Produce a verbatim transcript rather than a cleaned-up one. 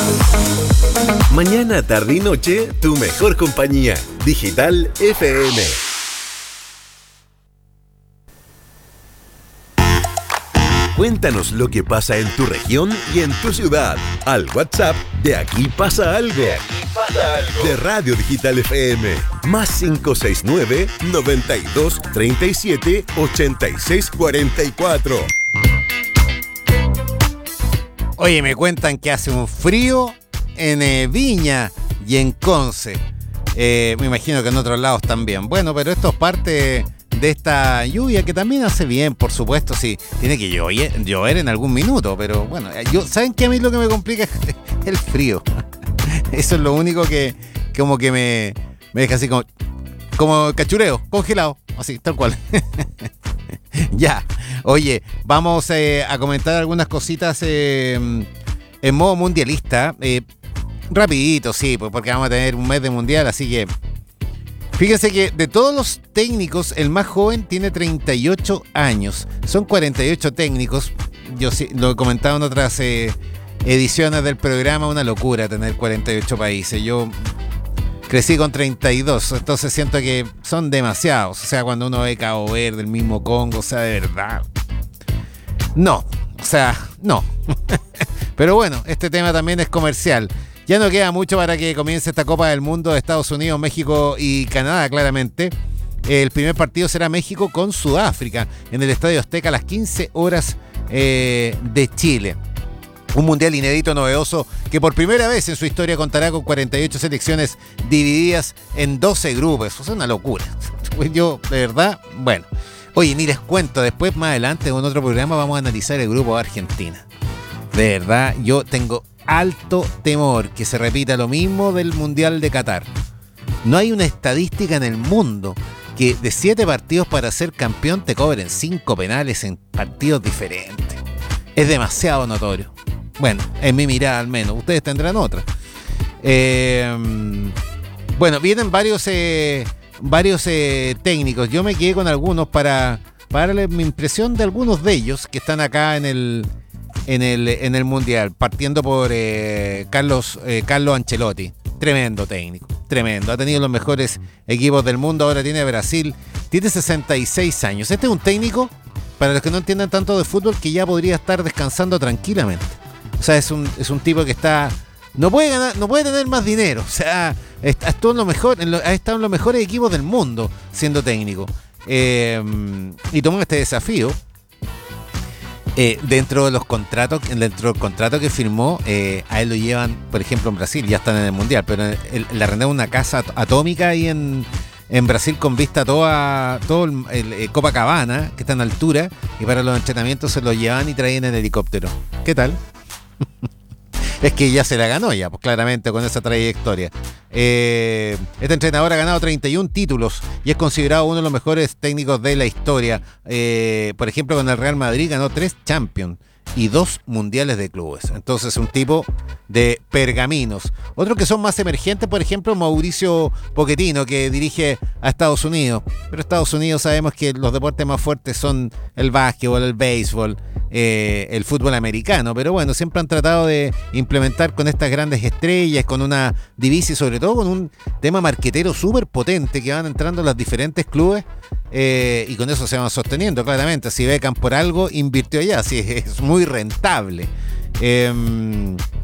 Mañana, tarde y noche, tu mejor compañía. Digital F M. Cuéntanos lo que pasa en tu región y en tu ciudad. Al WhatsApp de Aquí pasa algo. De Aquí pasa algo. De Radio Digital F M. Más cinco seis nueve, noventa y dos, treinta y siete, ochenta y seis, cuarenta y cuatro. Oye, me cuentan que hace un frío en eh, Viña y en Conce. Eh, me imagino que en otros lados también. Bueno, pero esto es parte de esta lluvia que también hace bien, por supuesto. Sí, tiene que llover, llover en algún minuto, pero bueno, yo, ¿saben qué? A mí lo que me complica es el frío. Eso es lo único que como que me, me deja así como, como cachureo, congelado, así, tal cual. Ya, oye, vamos eh, a comentar algunas cositas eh, en modo mundialista. Eh, rapidito, sí, porque vamos a tener un mes de mundial, así que fíjense que de todos los técnicos, el más joven tiene treinta y ocho años. Son cuarenta y ocho técnicos. Yo sí, lo he comentado en otras eh, ediciones del programa, una locura tener cuarenta y ocho países. Yo crecí con treinta y dos, entonces siento que son demasiados. O sea, cuando uno ve Cabo Verde, el mismo Congo, o sea, de verdad. No, o sea, no. Pero bueno, este tema también es comercial. Ya no queda mucho para que comience esta Copa del Mundo de Estados Unidos, México y Canadá, claramente. El primer partido será México con Sudáfrica en el Estadio Azteca a las quince horas eh, de Chile. Un mundial inédito, novedoso, que por primera vez en su historia contará con cuarenta y ocho selecciones divididas en doce grupos. Eso es una locura. Yo, de verdad, bueno. Oye, ni les cuento, después más adelante en otro programa vamos a analizar el grupo de Argentina. De verdad, yo tengo alto temor que se repita lo mismo del Mundial de Qatar. No hay una estadística en el mundo que de siete partidos para ser campeón te cobren cinco penales en partidos diferentes. Es demasiado notorio. Bueno, en mi mirada al menos. Ustedes tendrán otra. Eh, bueno, vienen varios eh, varios eh, técnicos. Yo me quedé con algunos para, para darle mi impresión de algunos de ellos que están acá en el en el, en el Mundial. Partiendo por eh, Carlos, eh, Carlos Ancelotti. Tremendo técnico. Tremendo. Ha tenido los mejores equipos del mundo. Ahora tiene Brasil. Tiene sesenta y seis años. Este es un técnico, para los que no entiendan tanto de fútbol, que ya podría estar descansando tranquilamente. O sea, es un, es un tipo que está... No puede ganar, no puede tener más dinero. O sea, está, estuvo en lo mejor, en lo, ha estado en los mejores equipos del mundo siendo técnico. Eh, y tomó este desafío. Eh, dentro de los contratos, dentro del contrato que firmó, eh, a él lo llevan, por ejemplo, en Brasil, ya están en el Mundial, pero él, le arrendaron una casa atómica ahí en, en Brasil con vista a toda, todo el, el, el Copacabana, que está en altura, y para los entrenamientos se lo llevan y traían en helicóptero. ¿Qué tal? Es que ya se la ganó ya, pues claramente con esa trayectoria. Eh, este entrenador ha ganado treinta y uno títulos y es considerado uno de los mejores técnicos de la historia. Eh, por ejemplo, con el Real Madrid ganó tres Champions y dos mundiales de clubes. Entonces, un tipo de pergaminos. Otros que son más emergentes, por ejemplo, Mauricio Pochettino, que dirige a Estados Unidos. Pero Estados Unidos sabemos que los deportes más fuertes son el básquetbol, el béisbol, eh, el fútbol americano. Pero bueno, siempre han tratado de implementar con estas grandes estrellas, con una divisa y sobre todo con un tema marquetero súper potente que van entrando en los diferentes clubes. Eh, y con eso se van sosteniendo, claramente. Si Beckham por algo invirtió allá, sí, es muy rentable. Eh,